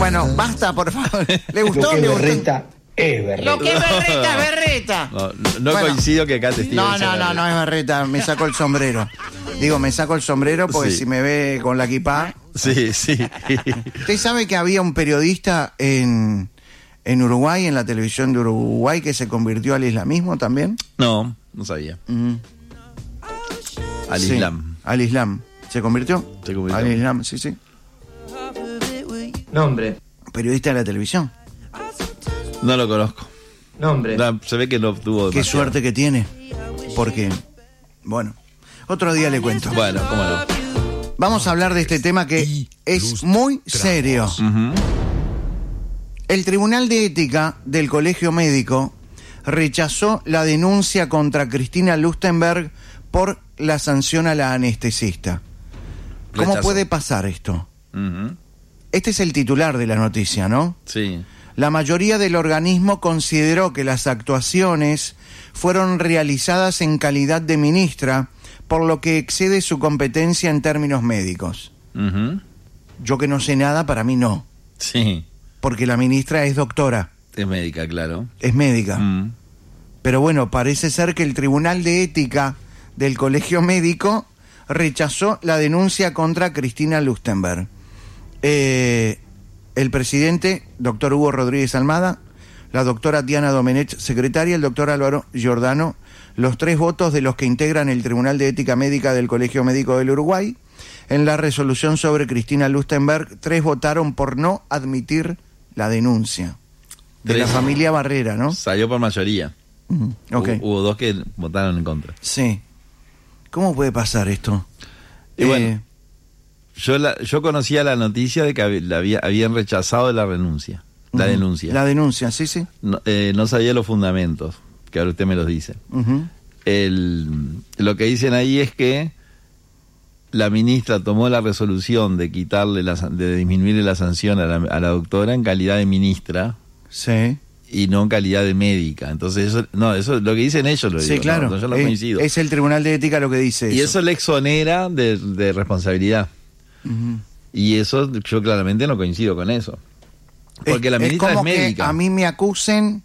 Bueno, basta, por favor. ¿Le gustó? Lo que ¿Le es gustó? berreta es berreta. Lo que es berreta es berreta. No Bueno. coincido que cante Steven No, Seagal. no es berreta, me saco el sombrero. Digo, me saco el sombrero porque Sí. si me ve con la kipá. Sí. ¿Usted sabe que había un periodista en Uruguay, en la televisión de Uruguay, que se convirtió al islamismo también? No sabía. Al Sí, Islam. al Islam. ¿Se convirtió? Se convirtió. Al Islam, sí. Nombre. Periodista de la televisión. No lo conozco. Nombre. No, se ve que no tuvo Qué demasiado. suerte que tiene. Porque, bueno, otro día le cuento. Bueno, cómo no. Vamos a hablar de este tema que es muy serio. El Tribunal de Ética del Colegio Médico rechazó la denuncia contra Cristina Lustenberg por la sanción a la anestesista. ¿Cómo Rechazó. puede pasar esto? Ujú. Este es el titular de la noticia, ¿no? Sí. La mayoría del organismo consideró que las actuaciones fueron realizadas en calidad de ministra, por lo que excede su competencia en términos médicos. Ujú. Yo que no sé nada, para mí no, Sí. porque la ministra es doctora, Es médica, claro. es médica. Mm. Pero bueno, parece ser que el Tribunal de Ética del Colegio Médico rechazó la denuncia contra Cristina Lustenberg. El presidente, doctor Hugo Rodríguez Almada, la doctora Diana Domenech, secretaria, el doctor Álvaro Giordano, los 3 votos de los que integran el Tribunal de Ética Médica del Colegio Médico del Uruguay. En la resolución sobre Cristina Lustenberg, 3 votaron por no admitir la denuncia. De la 3. familia Barrera, ¿no? Salió por mayoría. Ok. Hubo 2 que votaron en contra. Sí. ¿Cómo puede pasar esto? Y bueno, yo conocía la noticia de que habían rechazado la renuncia. La denuncia. La denuncia, sí. No sabía los fundamentos, que ahora usted me los dice. Ujú. Lo que dicen ahí es que la ministra tomó la resolución de quitarle de disminuirle la sanción a la doctora en calidad de ministra Sí. y no en calidad de médica. Entonces eso lo que dicen ellos lo Sí, digo, claro. no, yo no coincido. Es el Tribunal de Ética lo que dice Y eso le exonera de responsabilidad. Ujú. Y eso yo claramente no coincido con eso. Porque la ministra es como que médica. a mí me acusen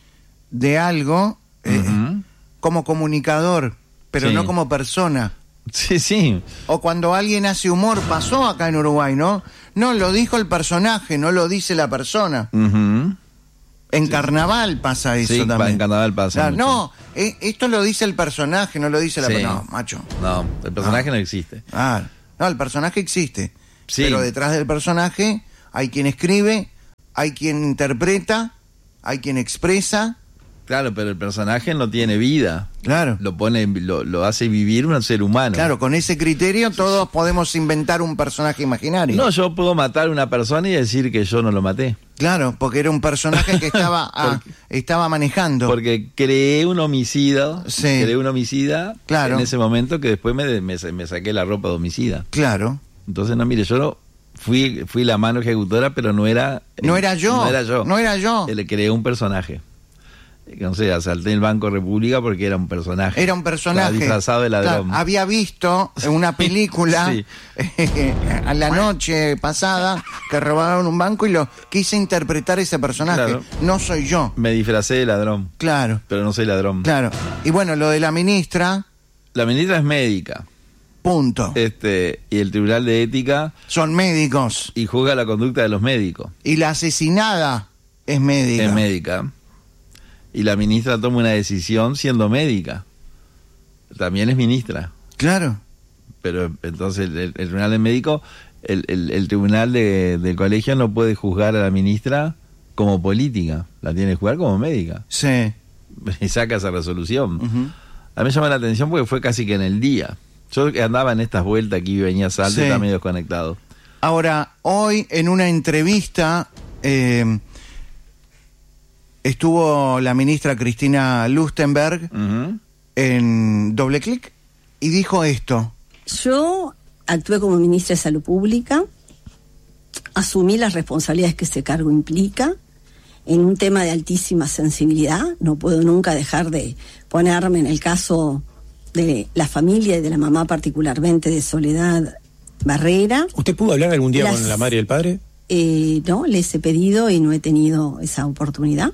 de algo Ujú. como comunicador, pero Sí. no como persona. Sí. O cuando alguien hace humor, pasó acá en Uruguay, ¿no? No, lo dijo el personaje, no lo dice la persona. Ujú. En carnaval pasa eso Sí, también. en carnaval pasa Claro, mucho. no, esto lo dice el personaje, no lo dice la Sí. persona. No, macho. No, el personaje no existe. Ah, no, el personaje existe. Sí. Pero detrás del personaje hay quien escribe, hay quien interpreta, hay quien expresa. Claro, pero el personaje no tiene vida. Claro. Lo hace vivir un ser humano. Claro, con ese criterio todos podemos inventar un personaje imaginario. No, yo puedo matar a una persona y decir que yo no lo maté. Claro, porque era un personaje que estaba manejando. Porque creé un homicida. Sí. Creé un homicida Claro. en ese momento que después me saqué la ropa de homicida. Claro. Entonces, no, mire, yo no fui la mano ejecutora, pero no era yo. No era yo. Le creé un personaje. No sé, asalté el Banco República porque era un personaje. Era un personaje. Estaba disfrazado de ladrón. Claro, había visto una película Sí. a la noche pasada que robaron un banco y lo quise interpretar ese personaje. Claro. No soy yo. Me disfracé de ladrón, Claro, pero no soy ladrón. claro. Y bueno, lo de la ministra, La ministra es médica. punto. Y el Tribunal de Ética Son médicos. y juzga la conducta de los médicos. Y la asesinada es médica. Es médica. Y la ministra toma una decisión siendo médica. También es ministra. Claro. Pero entonces el tribunal de médico, el tribunal del colegio no puede juzgar a la ministra como política. La tiene que juzgar como médica. Sí. Y saca esa resolución. Ujú. A mí me llama la atención porque fue casi que en el día. Yo andaba en estas vueltas aquí, venía Salto, Sí. estaba medio desconectado. Ahora, hoy en una entrevista estuvo la ministra Cristina Lustenberg Ujú. en Doble Clic y dijo esto. Yo actué como ministra de Salud Pública, asumí las responsabilidades que ese cargo implica, en un tema de altísima sensibilidad. No puedo nunca dejar de ponerme en el caso de la familia y de la mamá particularmente de Soledad Barrera. ¿Usted pudo hablar algún día con la madre y el padre? no, les he pedido y no he tenido esa oportunidad.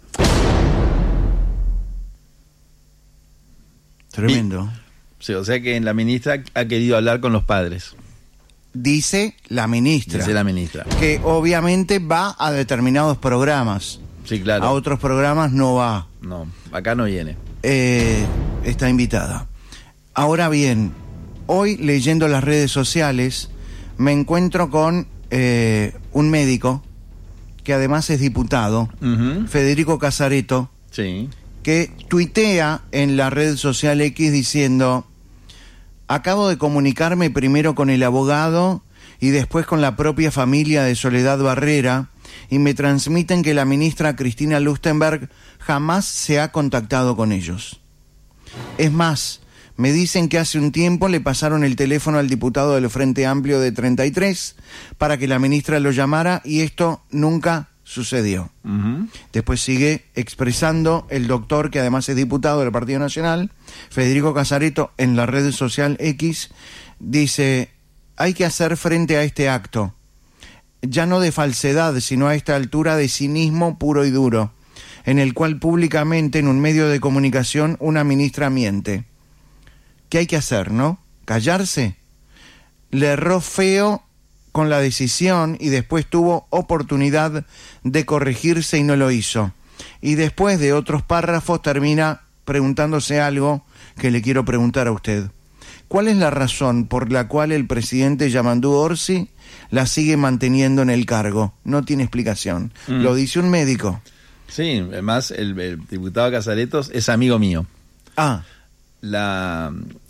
Tremendo. Sí, o sea que la ministra ha querido hablar con los padres. Dice la ministra. Dice la ministra. Que obviamente va a determinados programas. Sí, claro. A otros programas no va. No, acá no viene. Está invitada. Ahora bien, hoy leyendo las redes sociales me encuentro con un médico que además es diputado, Federico Casareto, Sí. que tuitea en la red social X diciendo: acabo de comunicarme primero con el abogado y después con la propia familia de Soledad Barrera y me transmiten que la ministra Cristina Lustenberg jamás se ha contactado con ellos. Es más, me dicen que hace un tiempo le pasaron el teléfono al diputado del Frente Amplio de 33 para que la ministra lo llamara y esto nunca sucedió. Después sigue expresando el doctor, que además es diputado del Partido Nacional, Federico Casareto, en la red social X, dice: hay que hacer frente a este acto, ya no de falsedad, sino a esta altura de cinismo puro y duro, en el cual públicamente en un medio de comunicación una ministra miente. ¿Qué hay que hacer, no? ¿Callarse? Le erró feo con la decisión y después tuvo oportunidad de corregirse y no lo hizo. Y después de otros párrafos termina preguntándose algo que le quiero preguntar a usted. ¿Cuál es la razón por la cual el presidente Yamandú Orsi la sigue manteniendo en el cargo? No tiene explicación. Lo dice un médico. Sí, además el diputado Casaretos es amigo mío. Ah. La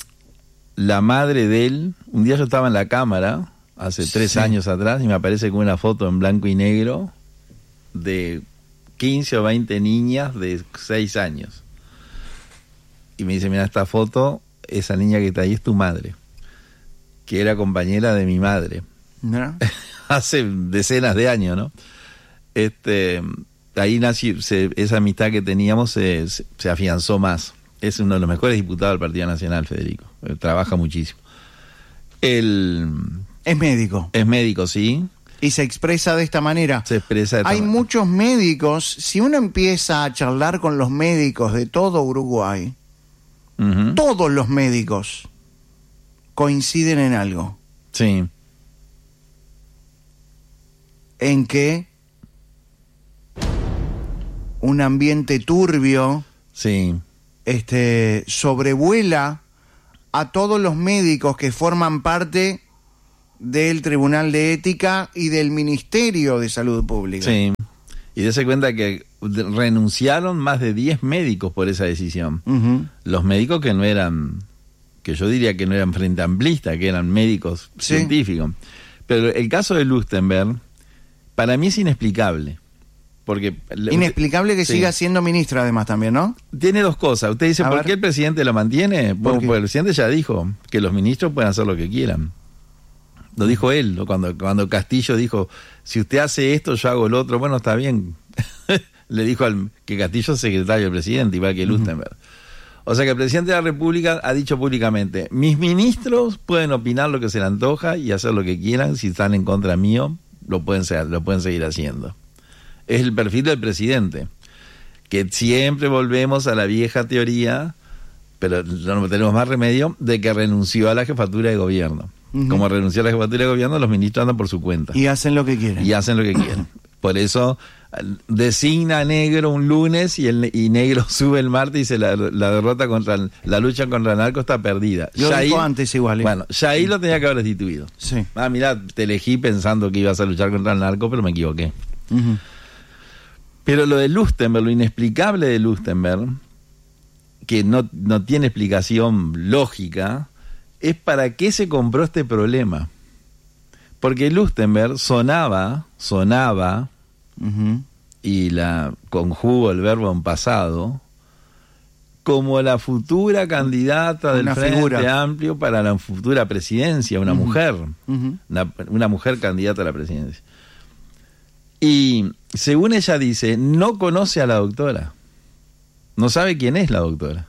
madre de él, un día yo estaba en la cámara, hace 3 años atrás, y me aparece con una foto en blanco y negro de 15 o 20 niñas de 6 años. Y me dice: mira esta foto, esa niña que está ahí es tu madre, que era compañera de mi madre. ¿No? Hace decenas de años, ¿no? Ahí nació, esa amistad que teníamos se afianzó más. Es uno de los mejores diputados del Partido Nacional, Federico. Trabaja muchísimo. Es médico. Es médico, sí. Y se expresa de esta manera. Se expresa de esta manera. Hay muchos médicos. Si uno empieza a charlar con los médicos de todo Uruguay, todos los médicos coinciden en algo. Sí. En que un ambiente turbio, sí, sobrevuela a todos los médicos que forman parte del Tribunal de Ética y del Ministerio de Salud Pública. Sí, y dése cuenta que renunciaron más de 10 médicos por esa decisión. Los médicos que no eran, que yo diría que no eran frente amplistas, que eran médicos científicos. Pero el caso de Lustenberg, para mí es inexplicable. Porque inexplicable que siga siendo ministra además también, ¿no? Tiene dos cosas. Usted dice, ¿por qué el presidente lo mantiene? Porque el presidente ya dijo que los ministros pueden hacer lo que quieran. Lo dijo él, ¿no? Cuando Castillo dijo: si usted hace esto, yo hago lo otro. Bueno, está bien. Le dijo que Castillo es secretario del presidente, igual que Lustenberg. O sea que el presidente de la República ha dicho públicamente: mis ministros pueden opinar lo que se le antoja y hacer lo que quieran. Si están en contra mío, lo pueden seguir haciendo. Es el perfil del presidente, que siempre volvemos a la vieja teoría, pero no tenemos más remedio, de que renunció a la jefatura de gobierno. Como renunció a la jefatura de gobierno, los ministros andan por su cuenta. Y hacen lo que quieren. Por eso designa a Negro un lunes y Negro sube el martes y dice la derrota la lucha contra el narco está perdida. Lo dijo antes igual. Bueno, ya ahí lo tenía que haber destituido. Sí. Mirá, te elegí pensando que ibas a luchar contra el narco, pero me equivoqué. Pero lo de Lustenberg, lo inexplicable de Lustenberg, que no tiene explicación lógica, es para qué se compró este problema. Porque Lustenberg sonaba, y la conjugo el verbo en pasado, como la futura candidata del Frente Amplio para la futura presidencia, una mujer, una mujer candidata a la presidencia. Y según ella dice, no conoce a la doctora, no sabe quién es la doctora.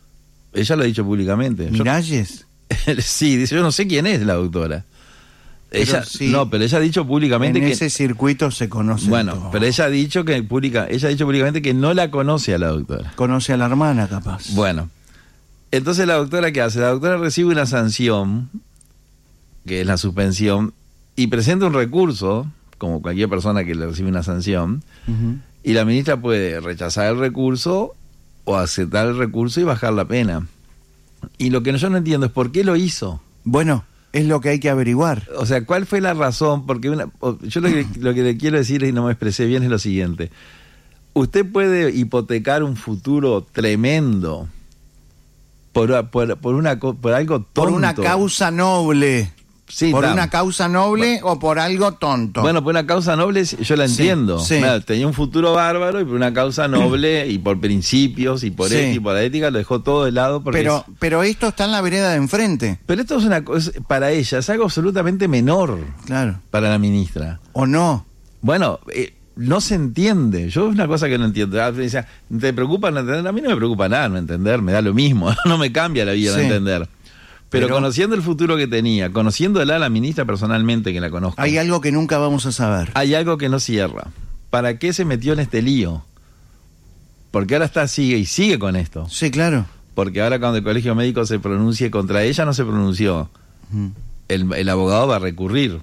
Ella lo ha dicho públicamente. ¿Miralles? Sí, dice: yo no sé quién es la doctora. Ella, sí, no, pero ella ha dicho públicamente en que... En ese circuito se conoce Bueno, todo. pero ella ha dicho públicamente que no la conoce a la doctora. Conoce a la hermana, capaz. Bueno, entonces la doctora, ¿qué hace? La doctora recibe una sanción, que es la suspensión, y presenta un recurso, como cualquier persona que le recibe una sanción, y la ministra puede rechazar el recurso o aceptar el recurso y bajar la pena. Y lo que yo no entiendo es por qué lo hizo. Bueno, es lo que hay que averiguar. O sea, ¿cuál fue la razón? Porque yo lo que le quiero decir, y no me expresé bien, es lo siguiente. Usted puede hipotecar un futuro tremendo por algo tonto. Por una causa noble. Sí, por una causa noble o por algo tonto. Bueno, por una causa noble yo la entiendo. Sí. Claro, tenía un futuro bárbaro y por una causa noble y por principios y por ética y por la ética lo dejó todo de lado. Porque pero esto está en la vereda de enfrente. Pero esto es una cosa, para ella, es algo absolutamente menor. Claro. Para la ministra. ¿O no? Bueno, no se entiende. Yo es una cosa que no entiendo. ¿Te preocupa no entender? A mí no me preocupa nada no entender, me da lo mismo. No me cambia la vida no entender. Pero conociendo el futuro que tenía, conociéndola a la ministra personalmente, que la conozco. Hay algo que nunca vamos a saber. Hay algo que no cierra. ¿Para qué se metió en este lío? Porque ahora sigue con esto. Sí, claro. Porque ahora cuando el colegio médico se pronuncie contra ella, no se pronunció. El abogado va a recurrir.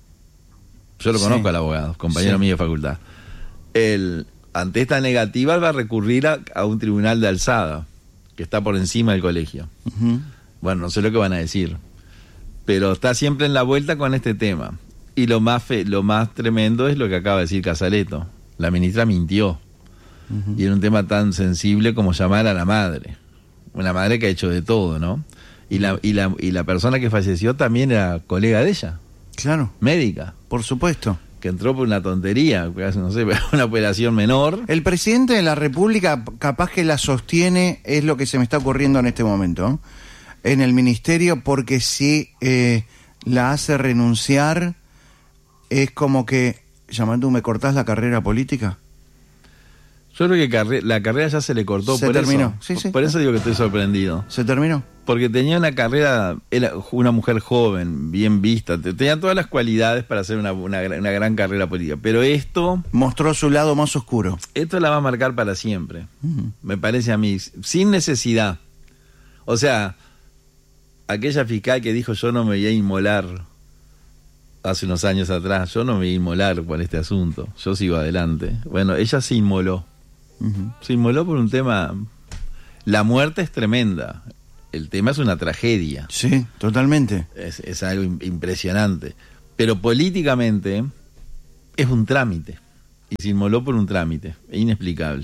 Yo lo conozco al abogado, compañero mío de facultad. Ante esta negativa va a recurrir a un tribunal de alzada, que está por encima del colegio. Bueno, no sé lo que van a decir, pero está siempre en la vuelta con este tema. Y lo más tremendo es lo que acaba de decir Casaleto. La ministra mintió. Y en un tema tan sensible como llamar a la madre. Una madre que ha hecho de todo, ¿no? Y la persona que falleció también era colega de ella. Claro. Médica. Por supuesto. Que entró por una tontería, no sé, una operación menor. El presidente de la República capaz que la sostiene, es lo que se me está ocurriendo en este momento, en el ministerio, porque si la hace renunciar, es como que, llamando, ¿me cortás la carrera política? Yo creo que la carrera ya se le cortó. Se terminó. Sí. Por eso digo que estoy sorprendido. ¿Se terminó? Porque tenía una carrera, era una mujer joven, bien vista, tenía todas las cualidades para hacer una gran carrera política. Pero esto... mostró su lado más oscuro. Esto la va a marcar para siempre, me parece a mí, sin necesidad. O sea, aquella fiscal que dijo yo no me voy a inmolar hace unos años atrás, yo no me voy a inmolar por este asunto, yo sigo adelante. Bueno, ella se inmoló. Se inmoló por un tema... La muerte es tremenda. El tema es una tragedia. Sí, totalmente. Es algo impresionante. Pero políticamente es un trámite. Y se inmoló por un trámite. Es inexplicable.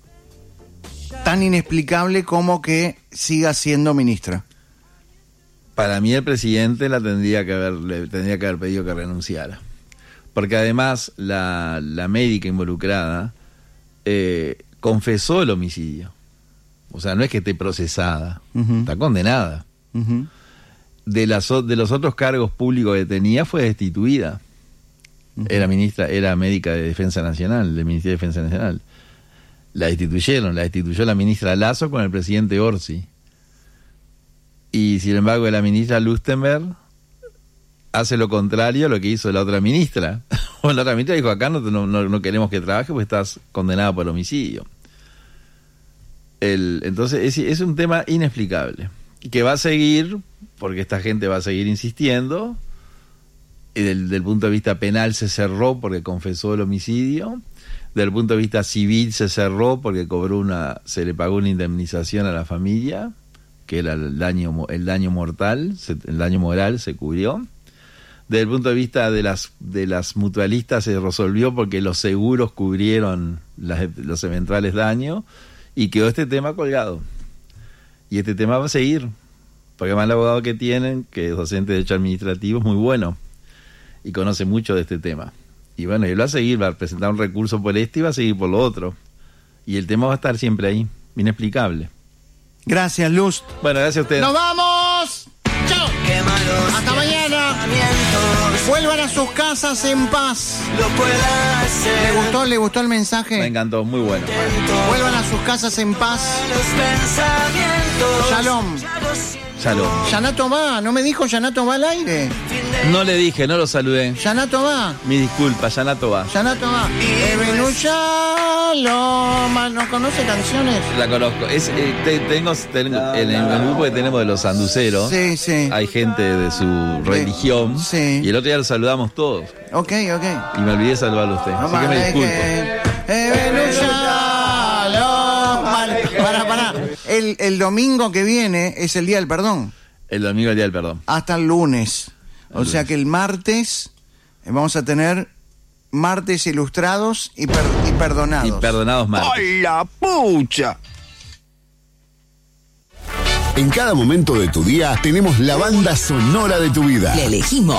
Tan inexplicable como que siga siendo ministra. Para mí el presidente le tendría que haber pedido que renunciara. Porque además la médica involucrada confesó el homicidio. O sea, no es que esté procesada, está condenada. De los otros cargos públicos que tenía fue destituida. Era médica de Defensa Nacional, del Ministerio de Defensa Nacional. La destituyó la ministra Lazo con el presidente Orsi. Y sin embargo la ministra Lustenberg hace lo contrario a lo que hizo la otra ministra. Bueno, la otra ministra dijo, acá no queremos que trabaje porque estás condenada por homicidio. Entonces es un tema inexplicable que va a seguir, porque esta gente va a seguir insistiendo. Y del punto de vista penal se cerró porque confesó el homicidio. Del punto de vista civil se cerró porque se le pagó una indemnización a la familia, que era el daño mortal, el daño moral se cubrió. Desde el punto de vista de las mutualistas se resolvió porque los seguros cubrieron los eventuales daños. Y quedó este tema colgado. Y este tema va a seguir. Porque además el abogado que tienen, que es docente de Derecho Administrativo, es muy bueno. Y conoce mucho de este tema. Y bueno, él va a seguir, va a presentar un recurso por este y va a seguir por lo otro. Y el tema va a estar siempre ahí, inexplicable. Gracias, Luz. Bueno, gracias a ustedes. ¡Nos vamos! ¡Chao! ¡Hasta mañana! Vuelvan a sus casas en paz. ¿Le gustó el mensaje? Me encantó, muy bueno. Vuelvan a sus casas en paz. Shalom. Yanato va, no me dijo Yanato va al aire. No le dije, no lo saludé. Yanato va. Mi disculpa, Yanato va. Yanato va. ¿No conoce canciones? La conozco. Tengo en el grupo que tenemos de los sanduceros. Sí, sí. Hay gente de su religión. Sí. Y el otro día lo saludamos todos. Ok. Y me olvidé de saludarlo a usted. Así que me disculpo. Pará. El domingo que viene es el Día del Perdón. El domingo es el Día del Perdón. Hasta el lunes. O sea que el martes vamos a tener martes ilustrados y perdonados. Y perdonados martes. ¡Ay, la pucha! En cada momento de tu día tenemos la banda sonora de tu vida. La elegimos.